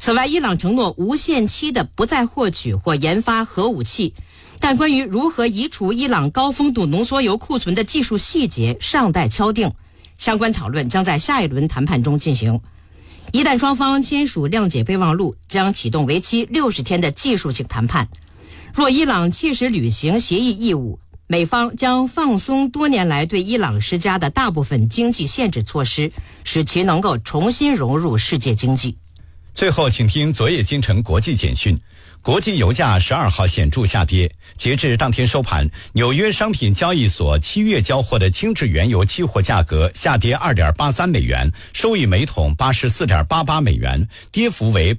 此外，伊朗承诺无限期的不再获取或研发核武器，但关于如何移除伊朗高丰度浓缩铀库存的技术细节尚待敲定，相关讨论将在下一轮谈判中进行。一旦双方签署谅解备忘录，将启动为期60天的技术性谈判。若伊朗切实履行协议义务，美方将放松多年来对伊朗施加的大部分经济限制措施，使其能够重新融入世界经济。 最后，请听昨夜京城国际简讯。国际油价12号显著下跌，截至当天收盘，纽约商品交易所7月交货的轻质原油期货价格下跌 2.83 美元，收于每桶 84.88 美元，跌幅为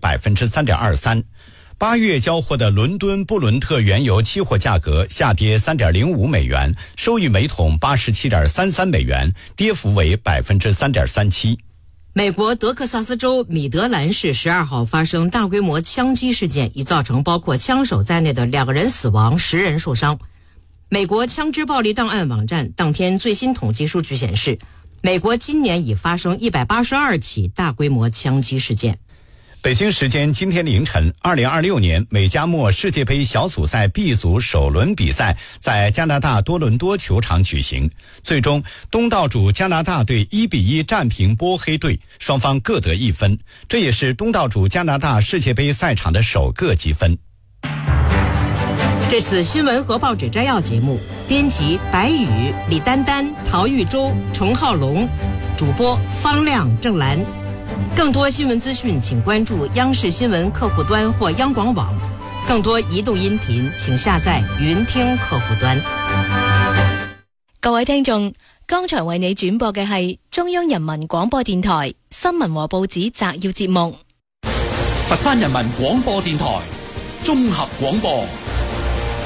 3.23%。8月交货的伦敦布伦特原油期货价格下跌 3.05 美元，收于每桶 87.33 美元，跌幅为 3.37%。 美国德克萨斯州米德兰市12号发生大规模枪击事件，已造成包括枪手在内的2个人死亡，10人受伤。美国枪支暴力档案网站当天最新统计数据显示，美国今年已发生182起大规模枪击事件。 北京时间今天凌晨，2026年美加墨世界杯小组赛 B 组首轮比赛在加拿大多伦多球场举行。最终，东道主加拿大队1-1战平波黑队，双方各得1分，这也是东道主加拿大世界杯赛场的首个积分。 这次新闻和报纸摘要节目，编辑白宇、李丹丹、陶玉洲、程浩龙，主播方亮、郑兰。更多新闻资讯，请关注央视新闻客户端或央广网。更多移动音频，请下载云听客户端。 各位聽眾，剛才為你轉播嘅係中央人民廣播電台新聞和報紙摘要節目。 佛山人民廣播電台綜合廣播。